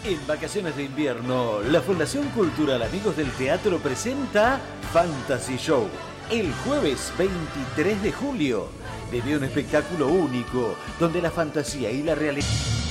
En vacaciones de invierno, la Fundación Cultural Amigos del Teatro presenta Fantasy Show. El jueves 23 de julio. Vive un espectáculo único, donde la fantasía y la realidad...